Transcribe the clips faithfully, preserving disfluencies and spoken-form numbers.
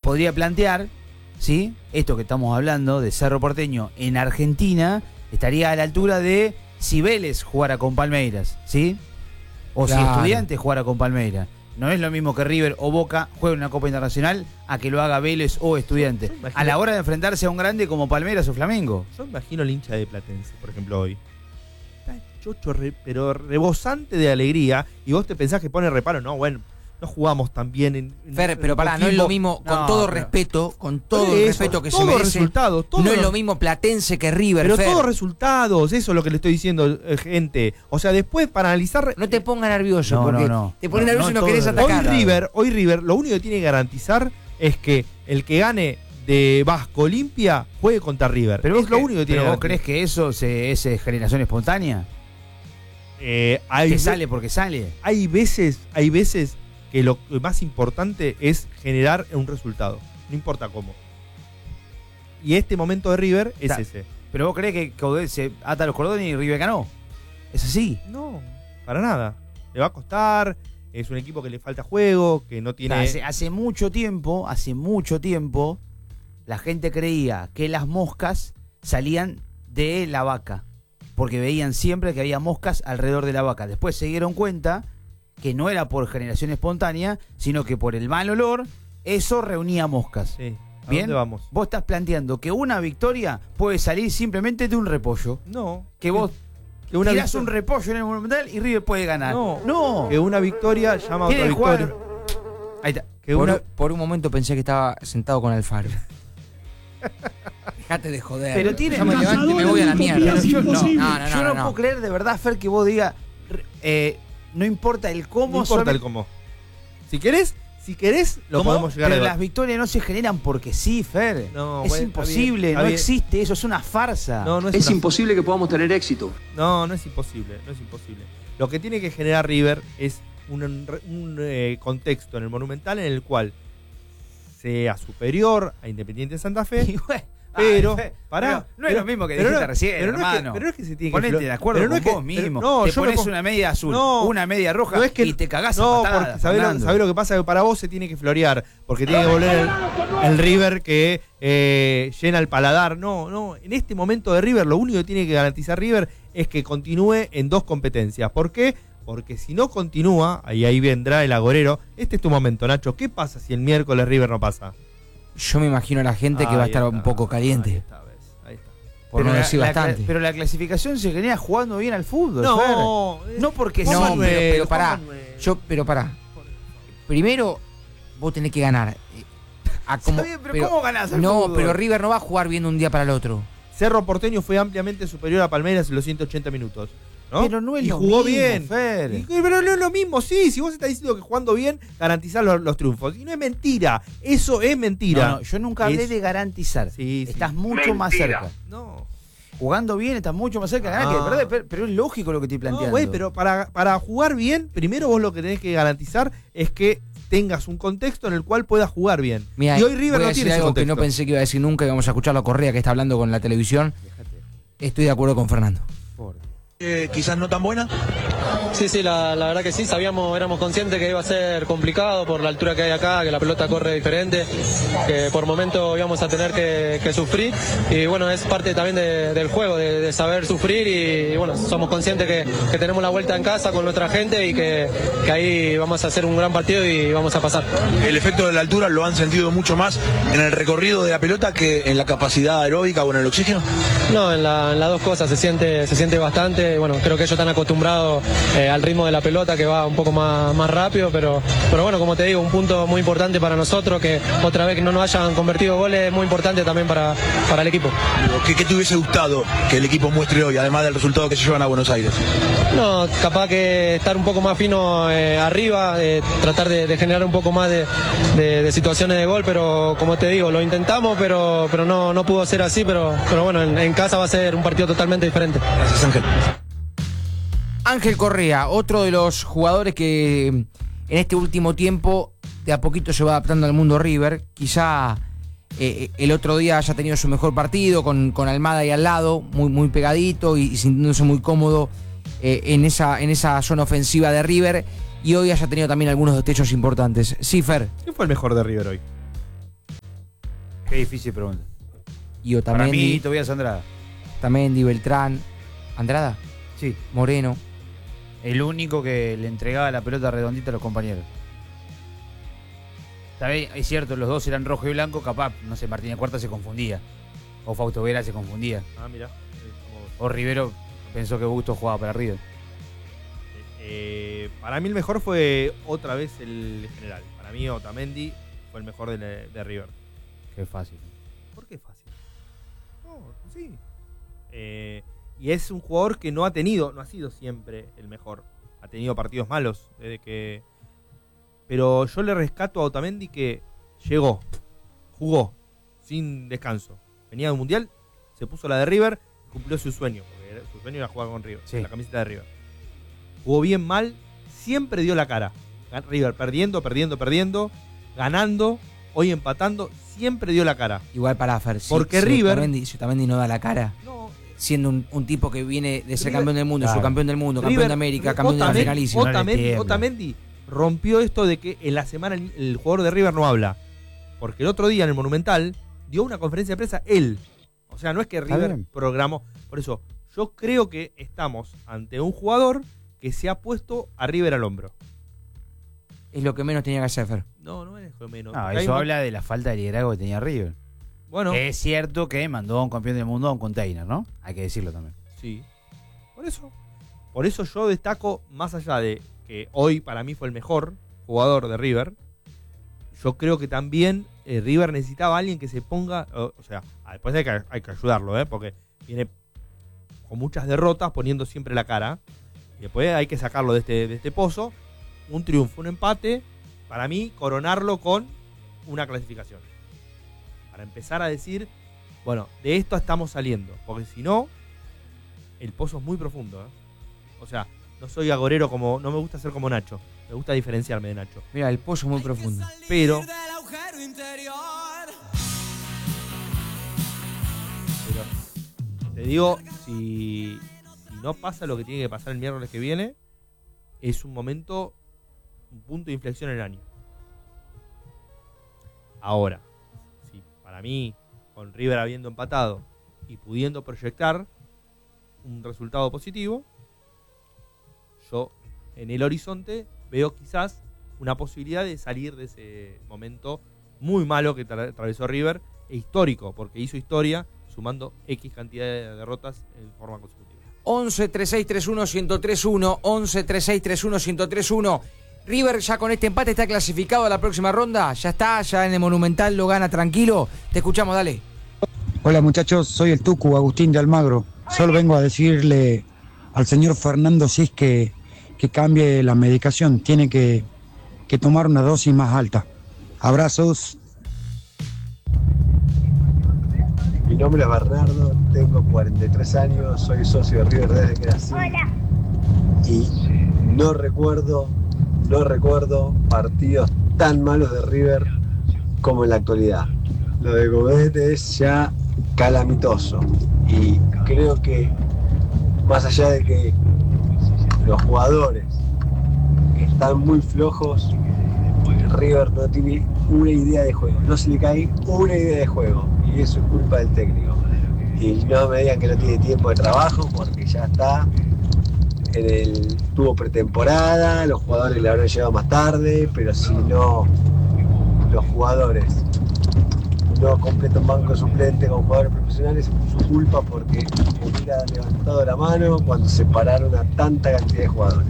podría plantear, ¿sí? Esto que estamos hablando de Cerro Porteño en Argentina estaría a la altura de si Vélez jugara con Palmeiras, ¿sí? O claro. si Estudiantes jugara con Palmeiras. No es lo mismo que River o Boca jueguen una Copa Internacional a que lo haga Vélez o Estudiantes. Imagino, a la hora de enfrentarse a un grande como Palmeiras o Flamengo. Yo imagino el hincha de Platense, por ejemplo, hoy. Está chocho, re, pero rebosante de alegría. Y vos te pensás que pone reparo. No, bueno, no jugamos tan bien en, en Fer, pero pará, no es lo mismo, con No, todo pero- respeto, con todo Por el eso, respeto que se todos merece, resultados, todos no es los- lo mismo Platense que River, Pero Fer. todos resultados, eso es lo que le estoy diciendo, eh, gente. O sea, después para analizar. No te pongas nervioso, No, porque no, no. te pones No, nervioso no y no todo querés es Hoy atacar. River, hoy River, lo único que tiene que garantizar es que el que gane de Vasco Olimpia juegue contra River. Pero es vos, lo que- único que tiene pero que vos crees garantizar. que eso se, es eh, generación espontánea. Eh, hay, Que ve- sale porque sale. hay veces, hay veces que lo más importante es generar un resultado. No importa cómo. Y este momento de River es Ta- ese. Pero vos crees que Caudel se ata los cordones y River ganó. Es así. No, para nada. Le va a costar. Es un equipo que le falta juego, que no tiene. Hace, hace mucho tiempo, hace mucho tiempo, la gente creía que las moscas salían de la vaca. Porque veían siempre que había moscas alrededor de la vaca. Después se dieron cuenta que no era por generación espontánea, sino que por el mal olor, eso reunía moscas. Sí. ¿A ¿Bien? dónde vamos? Vos estás planteando que una victoria puede salir simplemente de un repollo. No. Que vos que una tirás victoria- un repollo en el Monumental y River puede ganar. No. no. Que una victoria llama a otra Tiene que jugar- victoria. Ahí está. Que Por, una- por un momento pensé que estaba sentado con Alfaro. Dejate de joder. Pero tiene- Yo me levanto y me voy a la mierda. Pero yo, no, No, no, no, yo no, no, no. puedo creer de verdad, Fer, que vos digas, eh, no importa el cómo. No importa solamente- el cómo. Si querés, si querés, lo ¿Cómo? podemos llegar Pero a las victorias no se generan porque sí, Fer. No, es bueno, imposible, está bien, está no bien. existe, eso es una farsa. No, no es, Es una- imposible que podamos tener éxito. No, no es imposible, no es imposible. Lo que tiene que generar River es un, un, eh, contexto en el Monumental en el cual sea superior a Independiente Santa Fe. Y bueno, Pero, ay, Fer, pará, pero no es pero- lo mismo que pero dijiste no- recién, pero no es que- hermano. pero no es que se tiene que Ponete flo- de acuerdo pero no con es que- vos pero- mismo. no, Te yo me pones pon- una media azul, No, una media roja no es que- y te cagás a No, patadas, porque sabés lo, Fernando. sabés lo que pasa, que para vos se tiene que florear, porque tiene que volver el, el River que eh, llena el paladar. No, no, en este momento de River lo único que tiene que garantizar River es que continúe en dos competencias. ¿Por qué? Porque si no continúa, y ahí vendrá el agorero. Este es tu momento, Nacho. ¿Qué pasa si el miércoles River no pasa? Yo me imagino a la gente que va a Ahí estar está, un poco Ahí caliente. está, ves, ahí está. Por no la- decir la bastante. cla- pero la clasificación se genera jugando bien al fútbol, No, Fer. No porque Juan No, sí. Manuel, pero, pero Juan pará. Manuel. Yo, pero pará. Primero, vos tenés que ganar. Eh, a como- Está bien, pero ¿cómo ganás al No, fútbol? pero River no va a jugar bien de un día para el otro. Cerro Porteño fue ampliamente superior a Palmeiras en los ciento ochenta minutos. ¿no? Pero no es y lo jugó mismo, bien. Fer. Y- pero no es lo mismo, sí. Si vos estás diciendo que jugando bien, garantizás los, los triunfos. Y no es mentira. Eso es mentira. No, no, yo nunca hablé Es- de garantizar. Sí, sí. Estás mucho más cerca. No. Jugando bien estás mucho más cerca de ganar Ah. que de perder, pero, pero es lógico lo que estoy planteando. No, güey, pero para, para jugar bien, primero vos lo que tenés que garantizar es que tengas un contexto en el cual puedas jugar bien. Mirá, y hoy River voy a no decir tiene ese algo que contexto. no pensé que iba a decir nunca y vamos a escuchar a Correa que está hablando con la televisión. Estoy de acuerdo con Fernando. Eh, quizás no tan buena. Sí, sí, la, la verdad que sí, sabíamos, éramos conscientes que iba a ser complicado por la altura que hay acá, que la pelota corre diferente, que por momentos íbamos a tener que, que sufrir y bueno, es parte también de- del juego, de, de saber sufrir y, y, bueno, somos conscientes que, que tenemos la vuelta en casa con nuestra gente y que, que ahí vamos a hacer un gran partido y vamos a pasar. El efecto de la altura lo han sentido mucho más en el recorrido de la pelota que en la capacidad aeróbica o en el oxígeno. No, en, la- en las dos cosas se siente, se siente bastante, bueno, creo que ellos están acostumbrados eh, al ritmo de la pelota que va un poco más, más rápido, pero, pero bueno, como te digo, un punto muy importante para nosotros, que otra vez que no nos hayan convertido goles es muy importante también para, para el equipo. ¿Qué, ¿Qué te hubiese gustado que el equipo muestre hoy, además del resultado que se llevan a Buenos Aires? No, capaz que estar un poco más fino eh, arriba, eh, tratar de, de generar un poco más de, de- de situaciones de gol, pero como te digo, lo intentamos, pero, pero no, no pudo ser así, pero, pero bueno, en, en casa va a ser un partido totalmente diferente. Gracias, Ángel. Ángel Correa, otro de los jugadores que en este último tiempo de a poquito se va adaptando al mundo River. Quizá eh, el otro día haya tenido su mejor partido con, con Almada ahí al lado, muy, muy pegadito y, y sintiéndose muy cómodo eh, en, esa, en esa zona ofensiva de River. Y hoy haya tenido también algunos destellos importantes. Sí, Fer. ¿Quién fue el mejor de River hoy? Qué difícil pregunta. Y Para mí, Otamendi, Tobías Andrada. Otamendi, Beltrán, Andrada, Sí. Moreno. El único que le entregaba la pelota redondita a los compañeros. ¿Sabés? Es cierto, los dos eran rojo y blanco, capaz, no sé, Martínez Cuarta se confundía. O Fausto Vera se confundía. Ah, mira. O Rivero pensó que Busto jugaba para River. Eh, para mí el mejor fue otra vez el general. Para mí Otamendi fue el mejor de, de River. Qué fácil. ¿Por qué fácil? No, sí. Eh, y es un jugador que no ha tenido, no ha sido siempre el mejor. Ha tenido partidos malos. Desde que... Pero yo le rescato a Otamendi que llegó, jugó, sin descanso. Venía de un mundial, se puso la de River, cumplió su sueño. Porque era, su sueño era jugar con River, Sí. con la camiseta de River. Jugó bien, mal, siempre dio la cara. River perdiendo, perdiendo, perdiendo, ganando, hoy empatando, siempre dio la cara. Igual para Fer. si- Porque si River- Otamendi, si Otamendi no da la cara, No, siendo un, un tipo que viene de ser River- campeón del mundo, Claro. subcampeón del mundo, campeón River- de América, campeón de la Otamendi- finalísima. no le Otamendi, tiembla. Otamendi rompió esto de que en la semana el, el jugador de River no habla. Porque el otro día en el Monumental dio una conferencia de prensa él. O sea, no es que Está River bien. programó. Por eso, yo creo que estamos ante un jugador que se ha puesto a River al hombro. Es lo que menos tenía que hacer, Fer. No, no es lo menos. No, Porque hay eso un- habla de la falta de liderazgo que tenía River. Bueno, Es cierto que mandó a un campeón del mundo a un container, ¿no? Hay que decirlo también. sí. Por eso. Por eso yo destaco, más allá de que hoy para mí fue el mejor jugador de River, yo creo que también eh, River necesitaba a alguien que se ponga, o, o sea, después hay que, hay que ayudarlo, ¿eh? Porque viene con muchas derrotas poniendo siempre la cara. Y después hay que sacarlo de este, de este pozo. Un triunfo, un empate, para mí coronarlo con una clasificación. Para empezar a decir, bueno, de esto estamos saliendo. Porque si no, el pozo es muy profundo, ¿eh? O sea, no soy agorero como, no me gusta ser como Nacho. Me gusta diferenciarme de Nacho. Mira, el pozo es muy profundo. Pero, pero te digo, si, si no pasa lo que tiene que pasar el miércoles que viene, es un momento, un punto de inflexión en el año. Ahora, si para mí, con River habiendo empatado y pudiendo proyectar un resultado positivo, yo en el horizonte veo quizás una posibilidad de salir de ese momento muy malo que tra- atravesó River, e histórico, porque hizo historia sumando X cantidad de derrotas en forma consecutiva. once, treinta y seis, treinta y uno, ciento treinta y uno, once, treinta y seis, treinta y uno, ciento treinta y uno. River ya con este empate está clasificado a la próxima ronda. Ya está, ya en el Monumental lo gana tranquilo. Te escuchamos, dale. Hola muchachos, soy el Tucu, Agustín de Almagro. Solo vengo a decirle al señor Fernando Cis que, que cambie la medicación. Tiene que, que tomar una dosis más alta. Abrazos. Mi nombre es Bernardo, tengo cuarenta y tres años, soy socio de River desde que nací. Y no recuerdo, no recuerdo partidos tan malos de River como en la actualidad. Lo de Gobete es ya calamitoso. Y creo que, más allá de que los jugadores están muy flojos, River no tiene una idea de juego, no se le cae una idea de juego. Y eso es culpa del técnico. Y no me digan que no tiene tiempo de trabajo, porque ya está. En el, tuvo pretemporada, los jugadores le habrán llegado más tarde, pero si no, los jugadores no completan banco suplente con jugadores profesionales, es su culpa porque hubiera levantado la mano cuando se pararon a tanta cantidad de jugadores.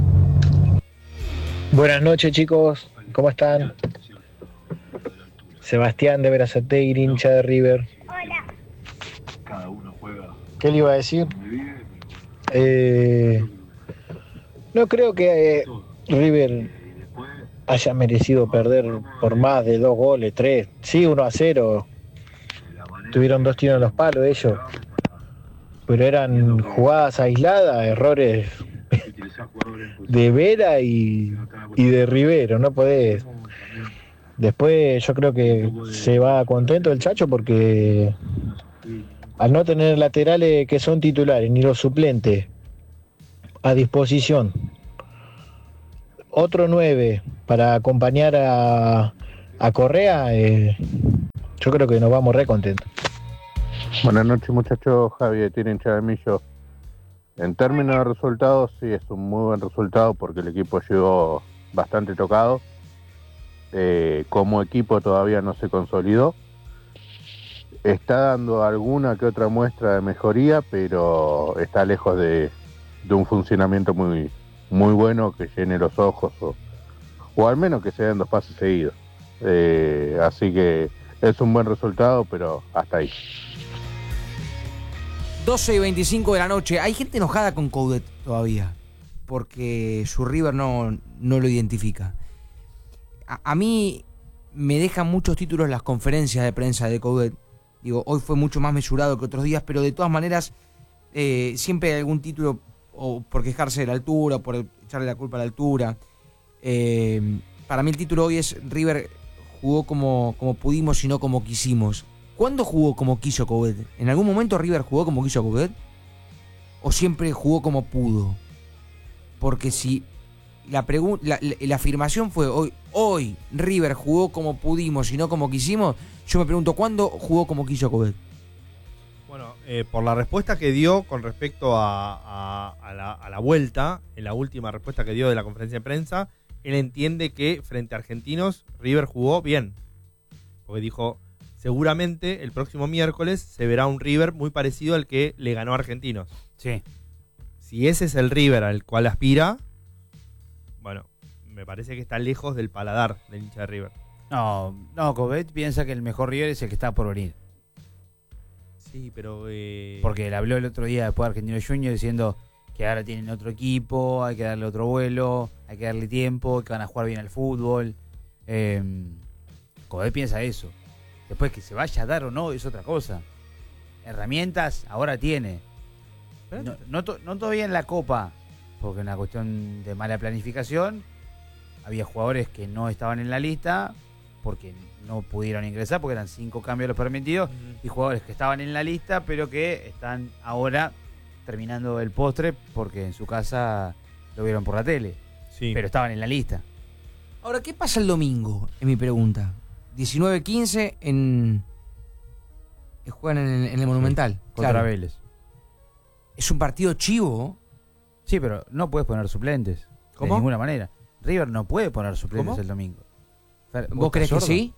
Buenas noches chicos, ¿cómo están? Sebastián de Berazategui, hincha de River. Hola. ¿Qué le iba a decir? Eh, no creo que eh, River haya merecido perder por más de dos goles, tres. Sí, uno a cero. Tuvieron dos tiros en los palos ellos. Pero eran jugadas aisladas, errores de Vera y, y de Rivero. No podés. Después yo creo que se va contento el Chacho porque al no tener laterales que son titulares ni los suplentes a disposición, otro nueve para acompañar a, a Correa, eh, Yo creo que nos vamos re contentos. Buenas noches, muchachos. Javier tiene hincha de Millo. En términos de resultados, sí, es un muy buen resultado porque el equipo llegó bastante tocado. Eh, como equipo todavía no se consolidó. Está dando alguna que otra muestra de mejoría, pero está lejos de, de un funcionamiento muy, muy bueno que llene los ojos o, o al menos que se den dos pases seguidos. Eh, así que es un buen resultado, pero hasta ahí. doce y veinticinco de la noche. Hay gente enojada con Coudet todavía, porque su River no, no lo identifica. A, a mí me dejan muchos títulos las conferencias de prensa de Coudet. Digo, hoy fue mucho más mesurado que otros días, pero de todas maneras eh, siempre hay algún título o por quejarse de la altura, o por echarle la culpa a la altura. Eh, para mí el título hoy es River jugó como, como pudimos y no como quisimos. ¿Cuándo jugó como quiso Coudet? ¿En algún momento River jugó como quiso Coudet? ¿O siempre jugó como pudo? Porque si la, pregu- la, la, la afirmación fue hoy, hoy River jugó como pudimos y no como quisimos, yo me pregunto, ¿cuándo jugó como quiso Coudet? Bueno, eh, por la respuesta que dio con respecto a, a, a, la, a la vuelta, en la última respuesta que dio de la conferencia de prensa, él entiende que frente a Argentinos River jugó bien. Porque dijo, seguramente el próximo miércoles se verá un River muy parecido al que le ganó a Argentinos. Sí. Si ese es el River al cual aspira, bueno, me parece que está lejos del paladar del hincha de River. No, no, Coudet piensa que el mejor River es el que está por venir. Sí, pero... Eh... Porque él habló el otro día después de Argentinos Juniors diciendo que ahora tienen otro equipo, hay que darle otro vuelo, hay que darle tiempo, que van a jugar bien al fútbol. Eh, Coudet piensa eso. Después que se vaya a dar o no es otra cosa. Herramientas ahora tiene. No, no, to, no todavía en la Copa, porque en una cuestión de mala planificación había jugadores que no estaban en la lista porque no pudieron ingresar porque eran cinco cambios los permitidos, uh-huh. y jugadores que estaban en la lista pero que están ahora terminando el postre porque en su casa lo vieron por la tele, sí. Pero estaban en la lista. Ahora, ¿qué pasa el domingo? Es mi pregunta. diecinueve quince en juegan en el, en el Monumental, sí, contra claro. Vélez. Es un partido chivo. Sí, pero no puedes poner suplentes. ¿Cómo? De ninguna manera. River no puede poner suplentes ¿Cómo? el domingo. Fer, ¿Vos, ¿Vos crees que sí?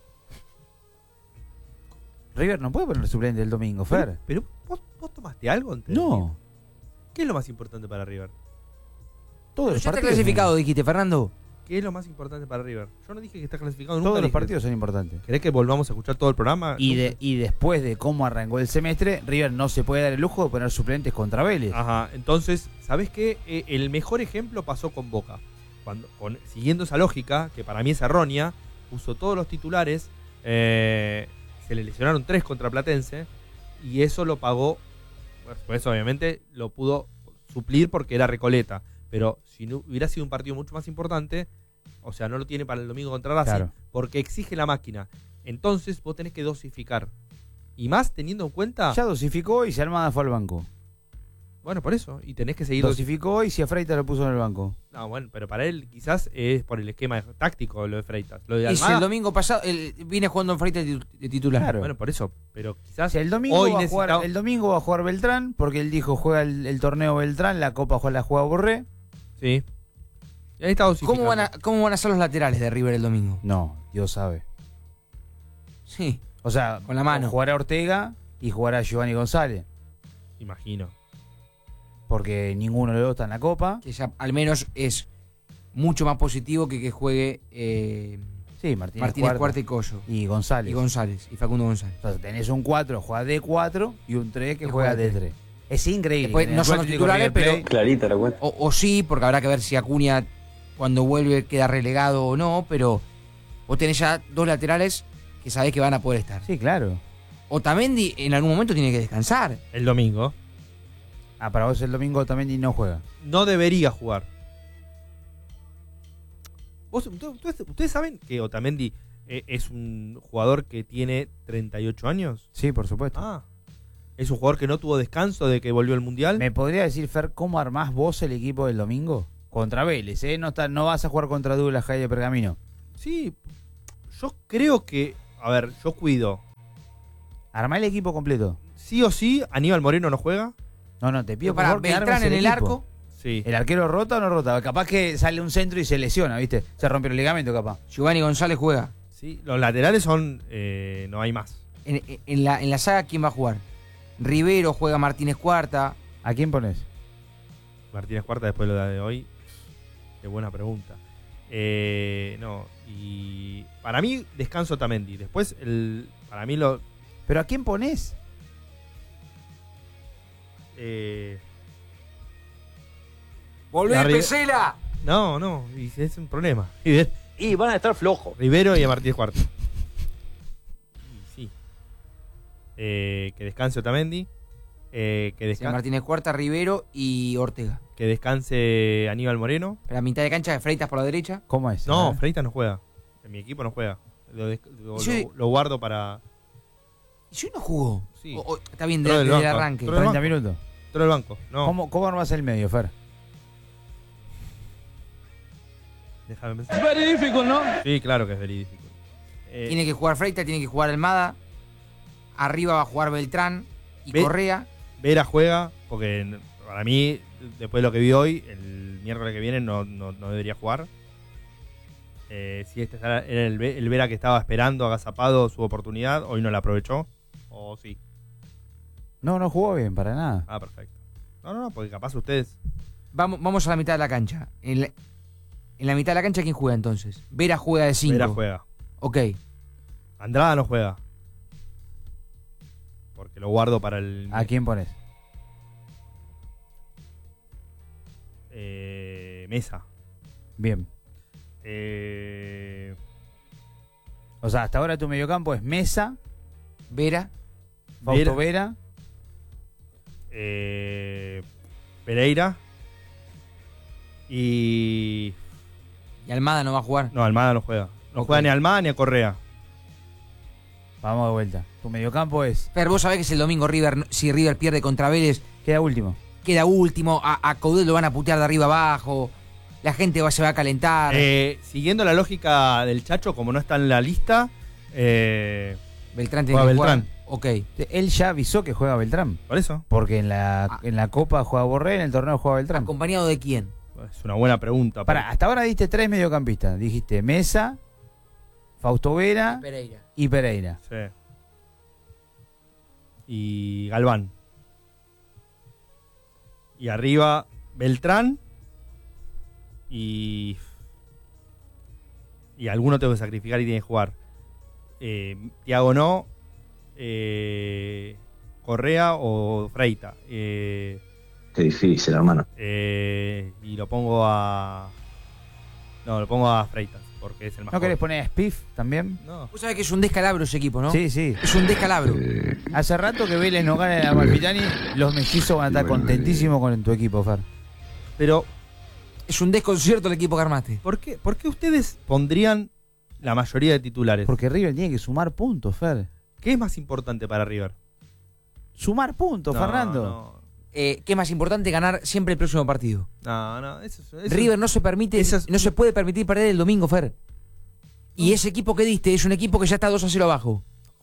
River no puede poner suplentes el domingo, Fer. Pero, pero ¿vos, ¿vos tomaste algo antes? No. ¿Qué es lo más importante para River? Todos los ¿Ya está partidos clasificado, son... dijiste, Fernando? ¿Qué es lo más importante para River? Yo no dije que está clasificado nunca. Todos los dije. partidos son importantes. ¿Querés que volvamos a escuchar todo el programa? Y, de, y después de cómo arrancó el semestre, River no se puede dar el lujo de poner suplentes contra Vélez. Ajá, entonces, ¿sabés qué? Eh, el mejor ejemplo pasó con Boca. Cuando, con, siguiendo esa lógica, que para mí es errónea, puso todos los titulares, eh, se le lesionaron tres contra Platense, y eso lo pagó, bueno, pues obviamente lo pudo suplir porque era Recoleta, pero si no hubiera sido un partido mucho más importante, o sea, no lo tiene para el domingo contra Racing, claro, porque exige la máquina. Entonces vos tenés que dosificar. Y más teniendo en cuenta... Ya dosificó y si Almada fue al banco. Bueno, por eso. Y tenés que seguir... Dosificó y si a Freitas lo puso en el banco. No, bueno, pero para él quizás es por el esquema táctico lo de Freitas. Lo de y si el domingo pasado él viene jugando en Freitas de titular. Claro. Bueno, por eso. Pero quizás... Si el domingo, hoy va a necesitaba... jugar, el domingo va a jugar Beltrán, porque él dijo juega el, el torneo Beltrán, la Copa juega la juega Borré. Sí. Y ahí está dosificando. ¿Cómo van, a, ¿Cómo van a ser los laterales de River el domingo? No, Dios sabe. Sí. O sea, con la mano. Jugará Ortega y jugará Giovanni González. Imagino. Porque ninguno de los dos está en la Copa. Que ya al menos es mucho más positivo que que juegue eh, sí, Martínez, Martínez Cuarta, Cuarta y Collo. Y González. Y González. Y Facundo González. Entonces tenés un cuatro, juega D cuatro y un tres que juega D tres. Es increíble. Después, no son los titulares, pero... Clarita la cuenta. O, o sí, porque habrá que ver si Acuña cuando vuelve queda relegado o no, pero vos tenés ya dos laterales que sabés que van a poder estar. Sí, claro. Otamendi en algún momento tiene que descansar. El domingo. Ah, para vos el domingo Otamendi no juega. No debería jugar. ¿Vos, ustedes, ¿Ustedes saben que Otamendi eh, es un jugador que tiene treinta y ocho años? Sí, por supuesto. Ah. ¿Es un jugador que no tuvo descanso de que volvió al Mundial? ¿Me podría decir, Fer, cómo armás vos el equipo del domingo? Contra Vélez, ¿eh? No, está, no vas a jugar contra Douglas Jai de Pergamino. Sí, yo creo que... A ver, yo cuido Armá el equipo completo. Sí o sí, Aníbal Moreno no juega. No, no, te pido Pero por para favor que Beltrán armes en el equipo. arco. Sí. ¿El arquero rota o no rota? Capaz que sale un centro y se lesiona, ¿viste? Se rompe el ligamento, capaz. Giovanni González juega. Sí, los laterales son. Eh, no hay más. En, en la, en la saga, ¿quién va a jugar? Rivero juega Martínez Cuarta. ¿A quién pones? Martínez Cuarta después de lo de hoy. Qué buena pregunta. Eh, no, y para mí descanso Tamendi. Después, el, para mí lo. ¿Pero a quién pones? Eh, ¡Volvé, Arri- Pesela! no, no, y es un problema. Y, de- Y van a estar flojos. Rivero y a Martínez Cuarta. Y sí. Eh, que descanse Otamendi. Eh, que, Sí, desca- Martínez Cuarta, Rivero y Ortega. que descanse Aníbal Moreno. Pero a mitad de cancha de Freitas por la derecha. ¿Cómo es? No, A ver. Freitas no juega. En mi equipo no juega. Lo, des- lo- Sí. lo- lo guardo para. ¿Y si no jugó? Sí. O- o- está bien, Entró de- del desde el banco. arranque. Entró del cuarenta banco. minutos. Entró del banco. No. ¿Cómo, ¿Cómo armás el medio, Fer? Déjame pensar. Very difficult, ¿no? Sí, claro que es very difficult. Eh, Tiene que jugar Freitas, tiene que jugar Almada. Arriba va a jugar Beltrán y Ve- Correa. Vera juega, porque n- para mí, después de lo que vi hoy, el miércoles que viene no, no, no debería jugar. Eh, si este era el, Ve- el Vera que estaba esperando, agazapado su oportunidad, hoy no la aprovechó. O sí. No, no jugó bien, para nada. Ah, perfecto. No, no, no, porque capaz ustedes. Vamos, vamos a la mitad de la cancha. En la, en la mitad de la cancha, ¿quién juega entonces? Vera juega de cinco. Vera juega. Ok. Andrada no juega. Porque lo guardo para el. ¿A quién pones? Eh, Mesa. Bien. Eh, O sea, hasta ahora tu mediocampo es Mesa, Vera. Fausto Vera. eh, Pereira. Y. Y Almada no va a jugar. No, Almada no juega. No Ok. juega ni Almada ni a Correa. Vamos de vuelta. Tu mediocampo es. Pero vos sabés que si el domingo River, si River pierde contra Vélez, Queda último. queda último. A, a Caudel lo van a putear de arriba abajo. La gente va, se va a calentar. Eh, siguiendo la lógica del Chacho, como no está en la lista, eh, Beltrán tiene juega que jugar. Beltrán. Ok. Él ya avisó que juega Beltrán. por eso. Porque en la, Ah. en la Copa juega Borré, en el torneo juega Beltrán. ¿Acompañado de quién? Es una buena pregunta. Para, hasta ahora diste tres mediocampistas. Dijiste Mesa, Fausto Vera Pereira. y Pereira. Sí. Y Galván. Y arriba Beltrán. Y. Y alguno tengo que sacrificar y tiene que jugar. Eh, Thiago no. eh, Correa o Freita. Eh, Qué difícil, hermano. eh, y lo pongo a. No, lo pongo a Freitas. Porque es el más ¿No querés joven. poner a Spiff también? No. Vos sabés que es un descalabro ese equipo, ¿no? Sí, sí. Es un descalabro. Hace rato que Vélez no gana en la Malfitani, los mellizos van a estar contentísimos con tu equipo, Fer. Pero, Es un desconcierto el equipo que armaste. ¿por qué, ¿por qué ustedes pondrían la mayoría de titulares? Porque River tiene que sumar puntos, Fer. ¿Qué es más importante para River? Sumar puntos, No, Fernando. Eh, ¿Qué es más importante? Ganar siempre el próximo partido. No, no, no. Eso, es- eso- River no se permite, eso es- no se puede permitir perder el domingo, Fer. Y ese equipo que diste es un equipo que ya está dos a cero abajo.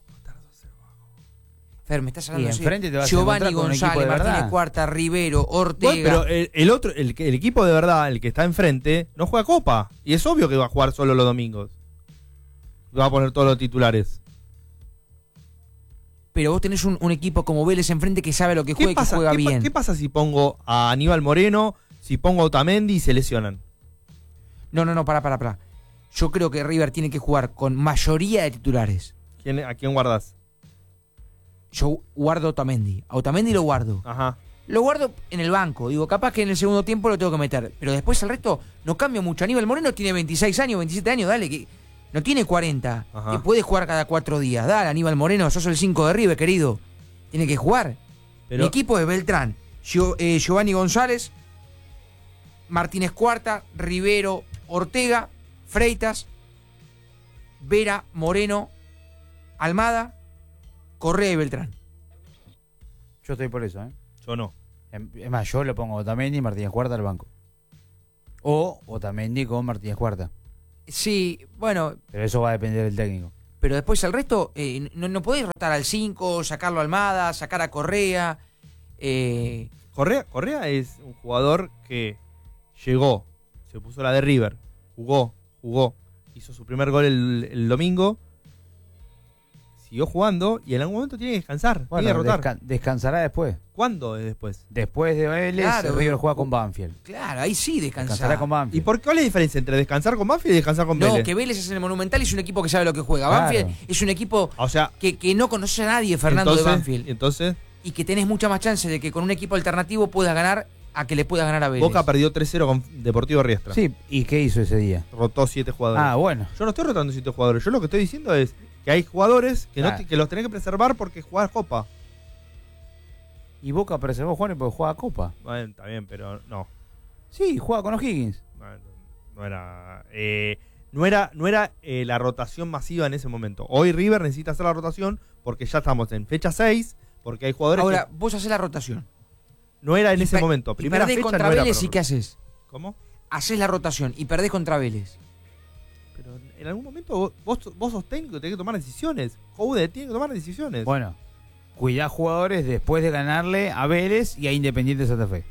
Fer, me estás hablando Y de enfrente te vas a Giovanni encontrar con un equipo González, de Martínez verdad. Cuarta, Rivero, Ortega. Bueno, pero el, el otro, el, que- el equipo de verdad, el que está enfrente, no juega Copa. Y es obvio que va a jugar solo los domingos. Va a poner todos los titulares. Pero vos tenés un, un equipo como Vélez enfrente que sabe lo que juega y que juega ¿Qué, pa- bien. qué pasa si pongo a Aníbal Moreno, si pongo a Otamendi y se lesionan? No, no, no, pará, pará, pará. Yo creo que River tiene que jugar con mayoría de titulares. ¿Quién, ¿A quién guardas? Yo guardo a Otamendi. A Otamendi lo guardo. Ajá. Lo guardo en el banco. Digo, capaz que en el segundo tiempo lo tengo que meter. Pero después el resto no cambia mucho. Aníbal Moreno tiene veintiséis años, veintisiete años, dale, que no tiene cuarenta. Ajá. Que puede jugar cada cuatro días. Dale, Aníbal Moreno, sos el cinco de River, querido. Tiene que jugar. Pero, Mi equipo es Beltrán, Gio- eh, Giovanni González, Martínez Cuarta, Rivero, Ortega, Freitas, Vera, Moreno, Almada, Correa y Beltrán. Yo estoy por eso, ¿eh? yo no. Es más, yo le pongo Otamendi y Martínez Cuarta al banco. O Otamendi con Martínez Cuarta. Sí, bueno, Pero eso va a depender del técnico. pero después el resto, eh, no, no podés rotar al cinco, sacarlo a Almada, sacar a Correa. Eh... Correa, Correa es un jugador que llegó, se puso la de River, jugó, jugó, hizo su primer gol el, el domingo, siguió jugando y en algún momento tiene que descansar, Bueno, tiene que rotar. desca- descansará después. ¿Cuándo es después? Después de Vélez, Claro. River juega con Banfield. Claro, ahí sí Descansará descansará. con ¿Y Banfield. por qué cuál es la diferencia entre descansar con Banfield y descansar con No, Vélez? que Vélez es en el Monumental y es un equipo que sabe lo que juega. Claro. Banfield es un equipo O sea, que, que no conoce a nadie, Fernando, entonces, de Banfield. Entonces, Y que tenés mucha más chance de que con un equipo alternativo puedas ganar a que le puedas ganar a Vélez. Boca perdió tres cero con Deportivo Riestra. Sí, ¿y qué hizo ese día? Rotó siete jugadores. Ah, bueno. Yo no estoy rotando siete jugadores. Yo lo que estoy diciendo es que hay jugadores que, no Claro. te- que los tenés que preservar porque jugás Copa. Y Boca preservó a Juanes porque juega Copa. Bueno, está bien, pero no. Sí, juega con O'Higgins. No, no era. eh, no era, no era eh, la rotación masiva en ese momento. Hoy River necesita hacer la rotación porque ya estamos en fecha seis. Porque hay jugadores Ahora, que vos haces la rotación. no era en Y ese per- momento. y Primera perdés fecha contra no era Vélez para y ¿qué haces? ¿Cómo? Haces la rotación y perdés contra Vélez. Pero en algún momento vos, vos, vos sos técnico, tenés que tomar decisiones. Joude tiene que tomar decisiones. Bueno, cuidá jugadores después de ganarle a Vélez y a Independiente Santa Fe.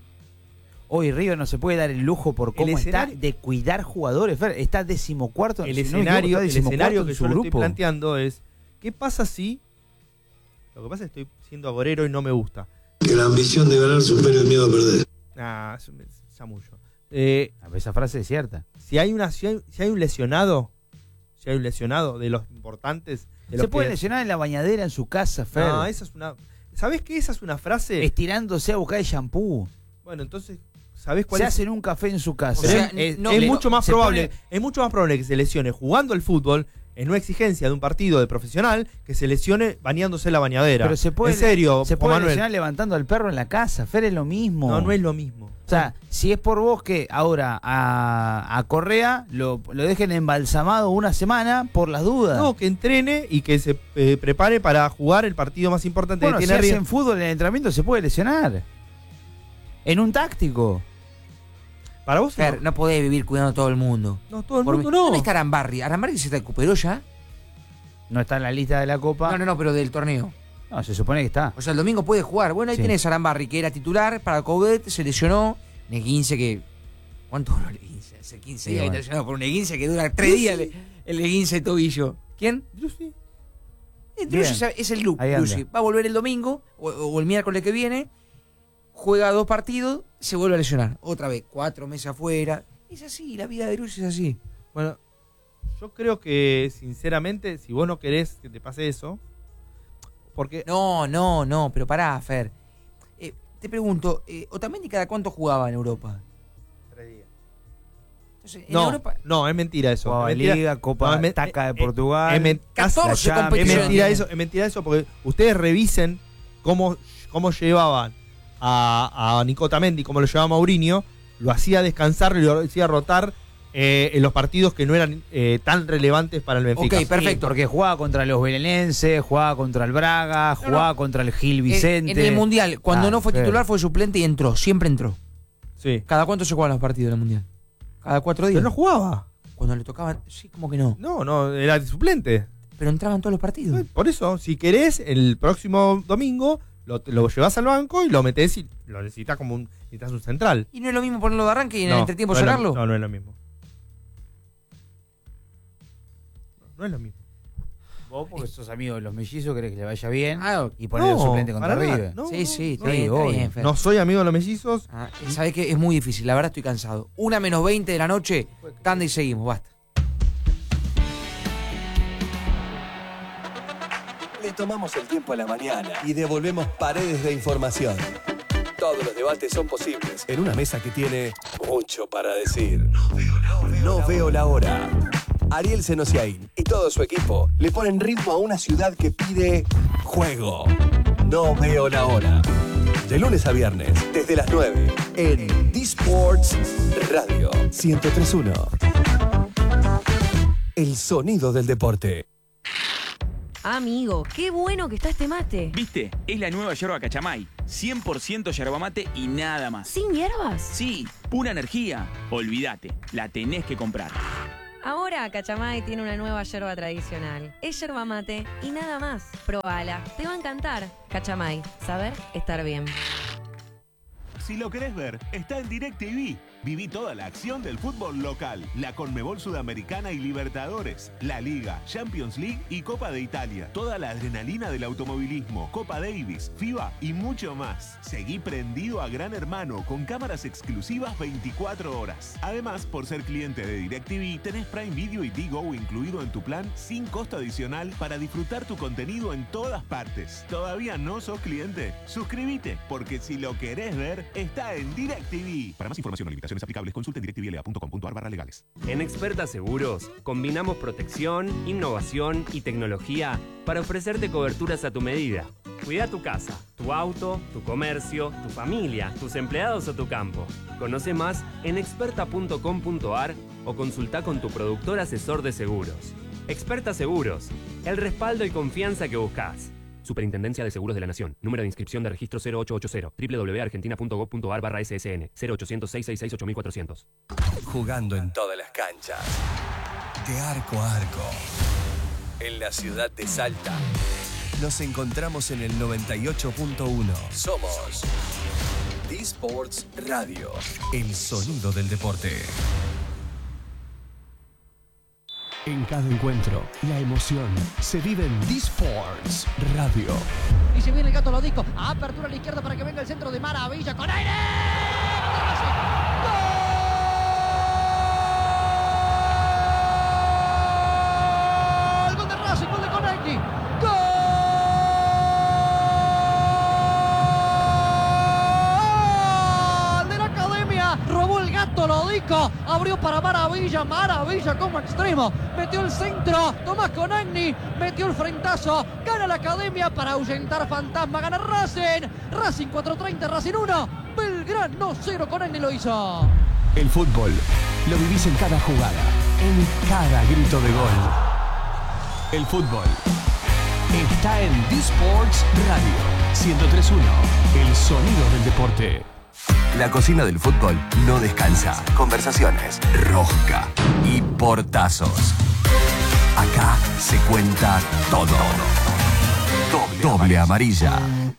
Hoy River no se puede dar el lujo por cómo está escenario- de cuidar jugadores. Fer, está decimocuarto. el si no me escenario, equivoco, está el decimocuarto escenario en que su yo le estoy grupo. planteando es: ¿qué pasa si? Lo que pasa es que estoy siendo agorero y no me gusta. Que la ambición de ganar supere el miedo a perder. Ah, eso me chamullo. Eh, A ver, esa frase es cierta. si hay una, si hay, si hay un lesionado, si hay un lesionado de los importantes, de Se los puede que- lesionar en la bañadera en su casa, Fer. No, esa es una. ¿Sabés qué? Esa es una frase. Estirándose a buscar el shampoo. Bueno, entonces, ¿sabés cuál Se es? hacen un café en su casa. Pero O sea, es, no, es le- mucho más se probable, pone- es mucho más probable que se lesione jugando al fútbol en una exigencia de un partido de profesional que se lesione bañándose en la bañadera. Pero se puede, en serio, se Juan puede Manuel. lesionar levantando al perro en la casa. Fer, es lo mismo. No, no es lo mismo. O sea, si es por vos que ahora a, a Correa lo, lo dejen embalsamado una semana por las dudas. No, que entrene y que se eh, prepare para jugar el partido más importante bueno, que si tiene River. hacen fútbol en el entrenamiento se puede lesionar. En un táctico. Para vos Fer, no, no podés vivir cuidando a todo el mundo. no, todo el Por mundo mí- no. ¿Dónde está Arambarri? ¿Arambarri se recuperó ya? No está en la lista de la Copa. No, no, no, pero del torneo. No, se supone que está. O sea, el domingo puede jugar. Bueno, ahí Sí. tenés a Arambarri, que era titular para Coudet, se lesionó. Un esguince que... ¿Cuánto duró el esguince? Hace quince Sí, días que bueno. está lesionado por un esguince que dura tres días el, el esguince de tobillo. ¿Quién? Drusi. Eh, Drusi Bien. es el look. Ahí anda. Drusi. Va a volver el domingo o, o el miércoles que viene. Juega dos partidos, se vuelve a lesionar. Otra vez, cuatro meses afuera. Es así, la vida de Drusi es así. Bueno, yo creo que, sinceramente, si vos no querés que te pase eso, porque No, no, no, pero pará, Fer. Eh, te pregunto, eh, ¿Otamendi cada cuánto jugaba en Europa? Tres días. Entonces, en No, Europa... no, es mentira eso. Jugaba es mentira. Liga, Copa No, es men- Taca de eh, Portugal. es men- catorce la Champions. Es competiciones. mentira eso, es mentira eso porque ustedes revisen cómo, cómo llevaban a, a Nico Otamendi, cómo lo llevaba Mourinho, lo hacía descansar, lo hacía rotar eh, en los partidos que no eran eh, tan relevantes para el Benfica. Ok, perfecto. Porque jugaba contra los belenenses, jugaba contra el Braga, jugaba no. contra el Gil En- Vicente. En, el Mundial, cuando Ah, no fue Fer. titular, fue suplente y entró. Siempre entró. Sí. ¿Cada cuánto se juegan los partidos en el Mundial? ¿Cada cuatro días? Pero no jugaba. Cuando le tocaban... Sí, como que no. No, no, era de suplente. Pero entraban todos los partidos. Por eso, si querés, el próximo domingo lo, lo llevas al banco y lo metés y lo necesitas como un, necesitas un central. ¿Y no es lo mismo ponerlo de arranque y en No, el entretiempo no es lo- sacarlo? No, no es lo mismo. No es lo mismo. Vos, porque sos amigo de los mellizos, querés que le vaya bien Ah, y ponerlo No, suplente contra para nada, River. no, sí, sí, está sí, bien, está obvio. bien, Fer. No soy amigo de los mellizos. Ah, ¿sabés qué? Es muy difícil, la verdad estoy cansado. Una menos veinte de la noche, tanda y seguimos, basta. Le tomamos el tiempo a la mañana y devolvemos paredes de información. Todos los debates son posibles en una mesa que tiene mucho para decir. No veo la hora. Ariel Senosiaín y todo su equipo le ponen ritmo a una ciudad que pide juego. No veo la hora. De lunes a viernes, desde las nueve, en D-Sports Radio ciento tres punto uno. El sonido del deporte. Amigo, qué bueno que está este mate. ¿Viste? Es la nueva yerba Cachamay. cien por ciento yerba mate y nada más. ¿Sin hierbas? Sí, pura energía. Olvídate, la tenés que comprar. Ahora Cachamay tiene una nueva yerba tradicional. Es yerba mate y nada más. Probala, te va a encantar. Cachamay, saber estar bien. Si lo querés ver, está en DirecTV. Viví toda la acción del fútbol local, la Conmebol Sudamericana y Libertadores, la Liga, Champions League y Copa de Italia. Toda la adrenalina del automovilismo, Copa Davis, FIBA y mucho más. Seguí prendido a Gran Hermano con cámaras exclusivas veinticuatro horas. Además, por ser cliente de DirecTV, tenés Prime Video y Digo incluido en tu plan sin costo adicional para disfrutar tu contenido en todas partes. ¿Todavía no sos cliente? Suscríbete, porque si lo querés ver, está en DirecTV. Para más información o limitaciones aplicables, consulte en directvla punto com punto ar barra legales. En Experta Seguros, combinamos protección, innovación y tecnología para ofrecerte coberturas a tu medida. Cuida tu casa, tu auto, tu comercio, tu familia, tus empleados o tu campo. Conoce más en experta punto com punto ar o consulta con tu productor asesor de seguros. Experta Seguros, el respaldo y confianza que buscas. Superintendencia de Seguros de la Nación. Número de inscripción de registro cero ocho ocho cero. doble u doble u doble u punto argentina punto gob punto ar barra S S N. cero ochocientos, seiscientos sesenta y seis, ocho mil cuatrocientos. Jugando en todas las canchas. De arco a arco. En la ciudad de Salta. Nos encontramos en el noventa y ocho punto uno. Somos D-Sports Radio. El sonido del deporte. En cada encuentro, la emoción se vive en D-Sports Radio. Y se viene el Gato Lodico. Apertura a la izquierda para que venga el centro de Maravilla con aire. ¡Gol! Gol de Racing, gol de Conecti. ¡Gol de la Academia! Robó el Gato Lodico. Abrió para Maravilla. Maravilla como extremo. Metió el centro, Tomás Conagni, metió el frentazo, gana la Academia para ahuyentar fantasma, gana Racing, Racing cuatro treinta, Racing uno, Belgrano cero, Conagni lo hizo. El fútbol lo vivís en cada jugada, en cada grito de gol. El fútbol está en D-Sports Radio ciento tres punto uno, el sonido del deporte. La cocina del fútbol no descansa. Conversaciones, rosca y portazos. Acá se cuenta todo. Doble, Doble amarilla.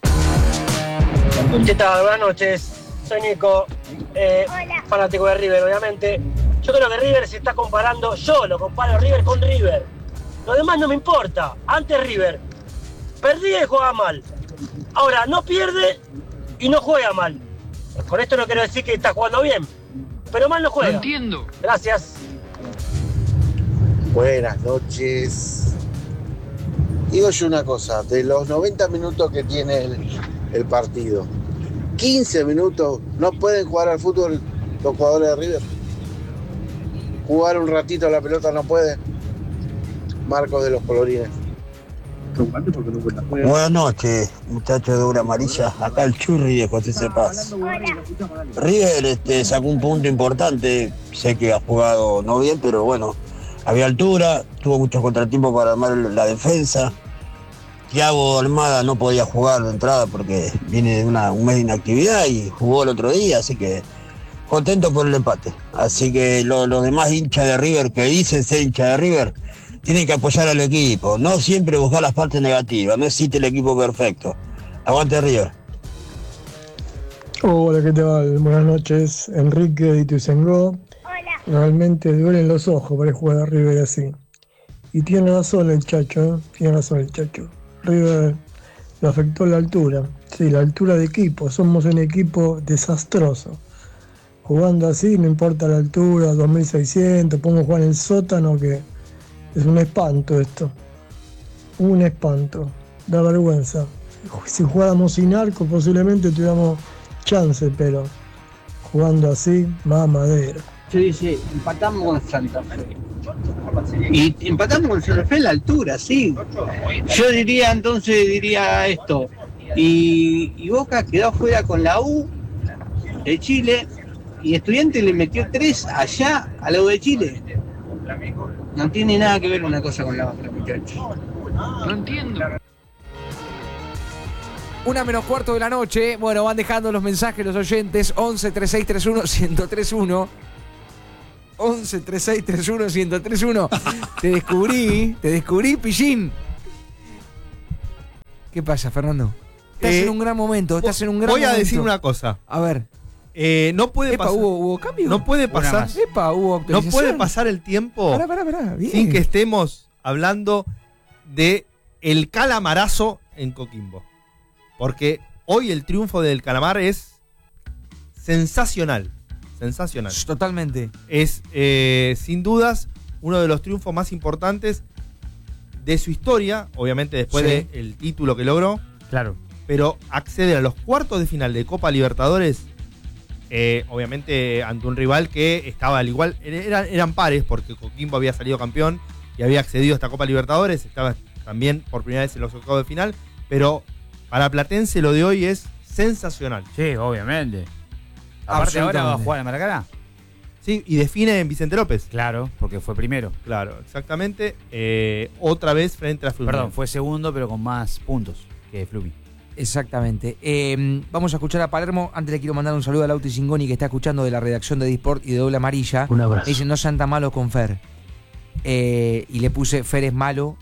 ¿Qué tal? Buenas noches. Soy Nico, eh, fanático de River, obviamente. Yo creo que River se está comparando, yo lo comparo River con River. Lo demás no me importa. Antes River perdía y jugaba mal. Ahora no pierde y no juega mal. Con esto no quiero decir que está jugando bien, pero mal no juega. No entiendo. Gracias. Buenas noches. Digo yo una cosa, de los noventa minutos que tiene el, el partido, quince minutos no pueden jugar al fútbol los jugadores de River. Jugar un ratito a la pelota no pueden. Marcos de los Colorines. Buenas noches, muchachos de Doble Amarilla. Acá el Churri de José Cepaz. River este, sacó un punto importante. Sé que ha jugado no bien, pero bueno, había altura, tuvo muchos contratiempos para armar la defensa. Thiago Almada no podía jugar de entrada porque viene de una, un mes de inactividad y jugó el otro día, así que contento por el empate. Así que lo, los demás hinchas de River que dicen ser hinchas de River tienen que apoyar al equipo, no siempre buscar las partes negativas, no existe el equipo perfecto. Aguante River. Hola, ¿qué tal? Buenas noches, Enrique de Ituzaingó. Hola. Realmente duelen los ojos para jugar a River así. Y tiene razón el Chacho, ¿eh? Tiene razón el Chacho. River lo afectó la altura. Sí, la altura de equipo. Somos un equipo desastroso. Jugando así, no importa la altura, dos mil seiscientos, pongo jugar en el sótano que es un espanto esto. Un espanto. Da vergüenza. Si jugáramos sin arco posiblemente tuviéramos chance, pero jugando así, más madera. Sí, sí, empatamos con Santa Fe. Y empatamos con Santa Fe a la altura, sí. Yo diría entonces, diría esto. Y, y Boca quedó fuera con la U de Chile y Estudiantes le metió tres allá a la U de Chile. No tiene nada que ver una cosa con la otra, muchachos. No entiendo. Una menos cuarto de la noche. Bueno, van dejando los mensajes los oyentes. once, treinta y seis treinta y uno, ciento tres punto uno. once treinta y seis treinta y uno ciento treinta y uno. Te descubrí, te descubrí, Pillín. ¿Qué pasa, Fernando? Estás Eh, en un gran momento, estás en un gran Voy momento. a decir una cosa. A ver. Eh, no puede Epa, pasar. ¿hubo, hubo cambio? No puede Una pasar. más. Epa, hubo No autorización. puede pasar el tiempo Pará, pará, pará, bien. sin que estemos hablando de el calamarazo en Coquimbo. Porque hoy el triunfo del Calamar es sensacional. Sensacional. Totalmente. Es, eh, sin dudas, uno de los triunfos más importantes de su historia. Obviamente después Sí. del título que logró. Claro. Pero acceder a los cuartos de final de Copa Libertadores, eh, obviamente ante un rival que estaba al igual, eran, eran pares porque Coquimbo había salido campeón y había accedido a esta Copa Libertadores, estaba también por primera vez en los octavos de final, pero para Platense lo de hoy es sensacional. Sí, obviamente. Aparte ahora va a jugar en Maracaná. Sí, y define en Vicente López. Claro, porque fue primero. Claro, exactamente. Eh, otra vez frente a Fluminense. Perdón, fue segundo, pero con más puntos que Flumi. Exactamente. Eh, vamos a escuchar a Palermo. Antes le quiero mandar un saludo a Lauti Zingoni, que está escuchando de la redacción de Disport y de Doble Amarilla. Un abrazo. Me dice, no sean tan malos con Fer. Eh, y le puse, Fer es malo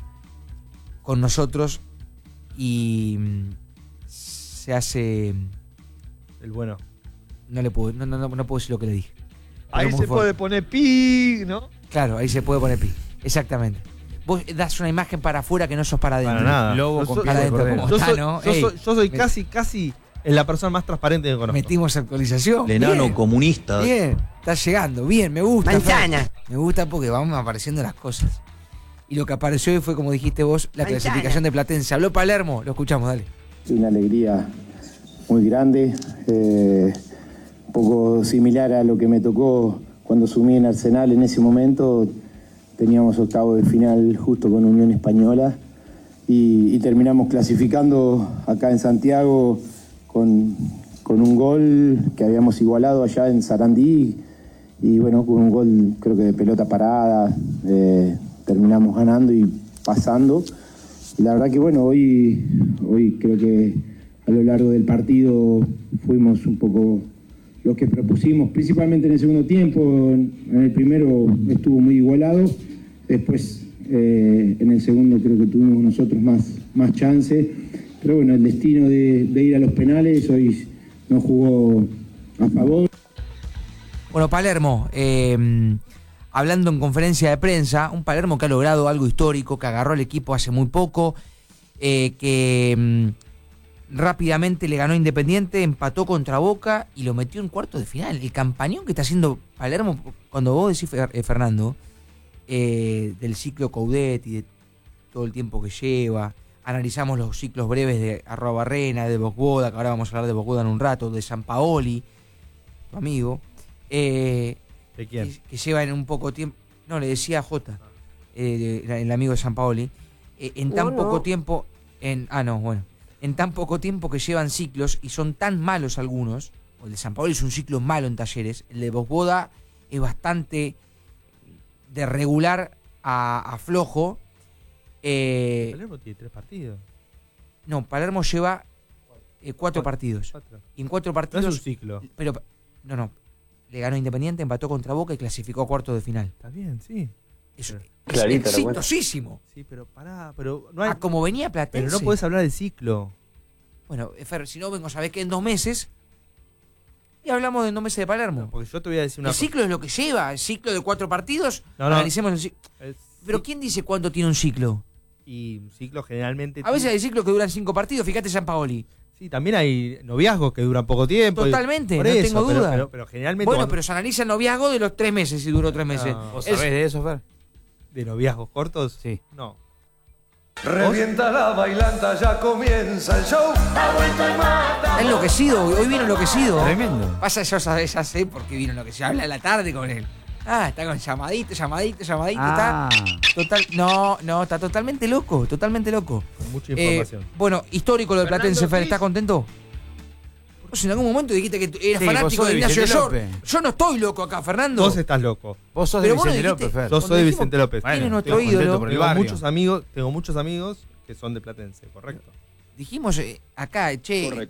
con nosotros y mm, se hace... El bueno. No le puedo, no, no, no, no puedo decir lo que le dije. Ahí Pero se muy fuerte. puede poner pi, ¿no? Claro, ahí se puede poner pi. Exactamente. Vos das una imagen para afuera que no sos para adentro. Para nada. Lobo Yo con soy- para adentro. Como yo está, soy, ¿no? yo Ey, soy- yo soy me- casi, casi la persona más transparente que conozco. Metimos actualización. El enano Bien. comunista. Bien, está llegando, bien, me gusta. Manzana. Fer. Me gusta porque vamos apareciendo las cosas. Y lo que apareció hoy fue, como dijiste vos, la Manzana. clasificación de Platense. Habló Palermo, lo escuchamos, dale. Es una alegría muy grande, eh, un poco similar a lo que me tocó cuando sumí en Arsenal en ese momento. Teníamos octavo de final justo con Unión Española y, y terminamos clasificando acá en Santiago con, con un gol que habíamos igualado allá en Sarandí y bueno, con un gol creo que de pelota parada, eh, terminamos ganando y pasando. Y la verdad que bueno, hoy, hoy creo que a lo largo del partido fuimos un poco los que propusimos, principalmente en el segundo tiempo. En el primero estuvo muy igualado, después eh, en el segundo creo que tuvimos nosotros más, más chance, pero bueno, el destino de, de ir a los penales hoy no jugó a favor. Bueno, Palermo, eh, hablando en conferencia de prensa, un Palermo que ha logrado algo histórico, que agarró al equipo hace muy poco, eh, que mm, rápidamente le ganó a Independiente, empató contra Boca y lo metió en cuartos de final. El campañón que está haciendo Palermo, cuando vos decís, Fer- eh, Fernando, eh, del ciclo Coudet y de todo el tiempo que lleva, analizamos los ciclos breves de Arroba Barrena, de Bosboda, que ahora vamos a hablar de Bosboda en un rato, de Sampaoli, tu amigo, eh, ¿De quién? Que, que lleva en un poco tiempo, no, le decía a Jota, eh, de- el amigo de Sampaoli, eh, en tan No, no. poco tiempo, en ah no, bueno, en tan poco tiempo que llevan ciclos y son tan malos algunos, o el de Sampaoli es un ciclo malo en Talleres, el de Bosboda es bastante de regular a, a flojo. Eh, Palermo tiene tres partidos. no, Palermo lleva eh, cuatro partidos. Cuatro. Y en cuatro No partidos. es un ciclo. Pero, no, no. Le ganó Independiente, empató contra Boca y clasificó a cuartos de final. Está bien, sí. Es, es Clarita la cuenta. exitosísimo. Sí, pero pará, pero no hay. A como venía Platense. Pero no podés hablar de ciclo. Bueno, Fer, si no vengo, sabés que en dos meses. Y hablamos de en dos meses de Palermo. Porque yo te voy a decir una El cosa. ciclo es lo que lleva. El ciclo de cuatro partidos. No, no. Analicemos el ciclo. Pero ¿quién dice cuánto tiene un ciclo? Y un ciclo generalmente. A veces hay ciclos que duran cinco partidos. Fíjate Sampaoli. Sí, también hay noviazgos que duran poco tiempo. Totalmente, Por no eso, tengo pero- duda. Pero, pero generalmente. Bueno, cuando- pero se analiza el noviazgo de los tres meses si duró tres meses. No. ¿Vos El- sabés de eso, Fer? ¿De noviazgos cortos? Sí. No. Revienta la bailanta, ya comienza el show. Ha vuelto el mata. Está enloquecido, hoy vino enloquecido. Tremendo. Pasa, yo ya, ya sé por qué vino enloquecido. Habla a la tarde con él. Ah, está con llamadito, llamadito, llamadito. Ah. Está total, no, no, está totalmente loco, totalmente loco. Con mucha Eh, información. bueno, histórico lo de Fernando Platense, Fer, Ortiz. ¿estás contento? Vos en algún momento dijiste que eras Sí, vos fanático sos de de Ignacio Vicente Shore. López. Yo no estoy loco acá, Fernando. Vos estás loco. Vos sos de Pero vos no Vicente dijiste- López, Fer. Yo Cuando soy de dijimos- Vicente López. ¿Quién es Bueno, nuestro estoy contento ídolo? por el Tengo barrio. muchos amigos, tengo muchos amigos que son de Platense, correcto. Dijimos eh, acá, che. Correcto.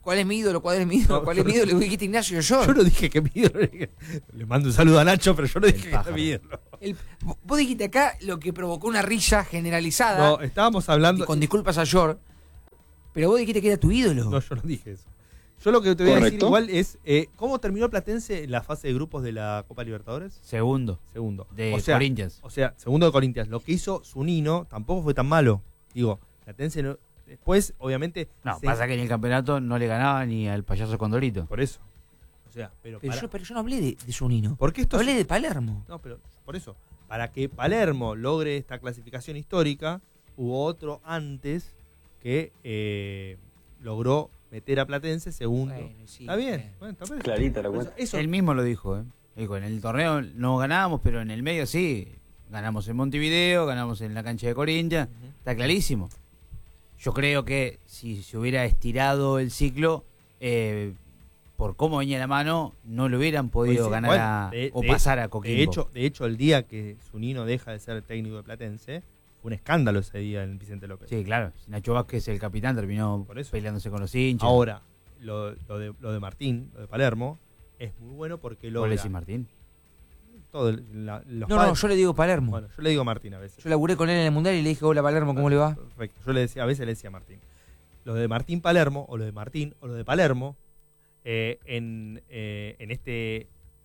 ¿Cuál es mi ídolo? ¿Cuál es mi ídolo? No, ¿Cuál yo es mi no- ídolo? Le dijiste Ignacio yo. Yo no dije que mi ídolo. Le mando un saludo a Nacho, pero yo no dije que era mi ídolo. El- vos dijiste acá lo que provocó una risa generalizada. No, estábamos hablando. Y con disculpas a George. Pero vos dijiste que era tu ídolo. No, yo no dije eso. Yo lo que te voy a decir Correcto. igual es eh, ¿cómo terminó Platense en la fase de grupos de la Copa Libertadores? Segundo. Segundo. De o sea, Corinthians. O sea, segundo de Corinthians. Lo que hizo Zunino tampoco fue tan malo. Digo, Platense no, después, obviamente. No, se- pasa que en el campeonato no le ganaba ni al payaso Condorito. Por eso. O sea, pero, Pero para- yo, pero yo no hablé de, de Zunino. Porque esto Hablé es- de Palermo. No, pero por eso, para que Palermo logre esta clasificación histórica, hubo otro antes que eh, logró meter a Platense segundo. Bueno, sí, está bien. bien. Bueno, está bien. Clarita la Por cuenta. Eso, eso- Él mismo lo dijo, ¿eh? Dijo, en el torneo no ganábamos, pero en el medio sí. Ganamos en Montevideo, ganamos en la cancha de Corinthians. Está clarísimo. Yo creo que si se hubiera estirado el ciclo, eh, por cómo venía la mano, no lo hubieran podido Pues sí, ganar bueno, a- de- o de- pasar a Coquimbo. De hecho, de hecho, el día que Zunino deja de ser técnico de Platense, fue un escándalo ese día en Vicente López. Sí, claro. Nacho Vázquez, el capitán, terminó Por eso. peleándose con los hinchas. Ahora, lo, lo de, lo de Martín, lo de Palermo, es muy bueno porque ¿Cuál logra... le decís, Martín? todo el- la- los No, padres- no, yo le digo Palermo. Bueno, yo le digo Martín a veces. Yo laburé con él en el Mundial y le dije, hola Palermo, ¿cómo le va? Perfecto. Yo le decía, a veces le decía Martín. Lo de Martín Palermo, o lo de Martín, o lo de Palermo, eh, en, eh, en este